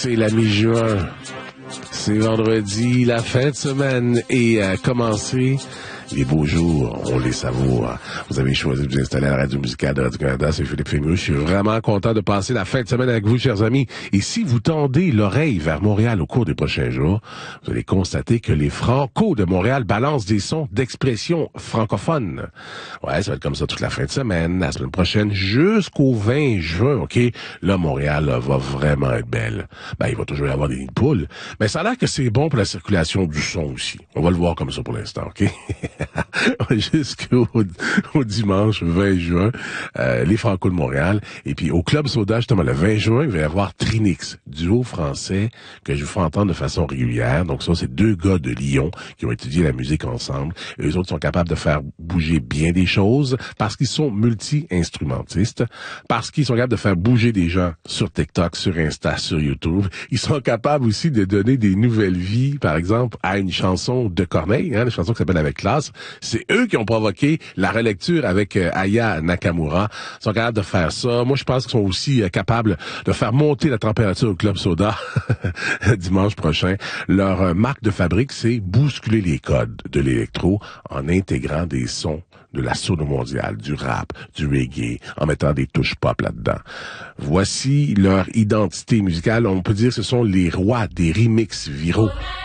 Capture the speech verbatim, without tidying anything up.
C'est la mi-juin. C'est vendredi, la fin de semaine est euh, commencée. Les beaux jours, on les savoure. Vous avez choisi de vous installer à la radio musicale de Radio-Canada. C'est Philippe Fémus. Je suis vraiment content de passer la fin de semaine avec vous, chers amis. Et si vous tendez l'oreille vers Montréal au cours des prochains jours, vous allez constater que les Franco de Montréal balancent des sons d'expression francophone. Ouais, ça va être comme ça toute la fin de semaine, la semaine prochaine, jusqu'au vingt juin, OK? Là, Montréal là, va vraiment être belle. Ben, il va toujours y avoir des nids de poules. Mais ça a l'air que c'est bon pour la circulation du son aussi. On va le voir comme ça pour l'instant, OK? Jusqu'au au dimanche vingt juin, euh, les Franco de Montréal. Et puis au Club Soda, justement, le vingt juin, il va y avoir Trinix, duo français que je vous fais entendre de façon régulière. Donc ça, c'est deux gars de Lyon qui ont étudié la musique ensemble. Et eux autres sont capables de faire bouger bien des choses parce qu'ils sont multi-instrumentistes, parce qu'ils sont capables de faire bouger des gens sur TikTok, sur Insta, sur YouTube. Ils sont capables aussi de donner des nouvelles vies, par exemple, à une chanson de Corneille, hein, une chanson qui s'appelle Avec classe. C'est eux qui ont provoqué la relecture avec euh, Aya Nakamura. Ils sont capables de faire ça. Moi, je pense qu'ils sont aussi euh, capables de faire monter la température au Club Soda dimanche prochain. Leur euh, marque de fabrique, c'est bousculer les codes de l'électro en intégrant des sons de la sono mondiale, du rap, du reggae, en mettant des touches pop là-dedans. Voici leur identité musicale. On peut dire que ce sont les rois des remixes viraux.